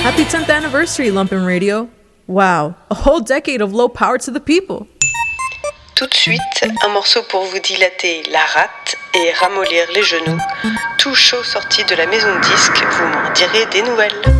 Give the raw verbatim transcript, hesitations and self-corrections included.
Happy tenth anniversary, Lumpen Radio. Wow, a whole decade of low power to the people. Tout de suite, un morceau pour vous dilater la rate et ramollir les genoux. Tout chaud sorti de la maison de disque, vous m'en direz des nouvelles.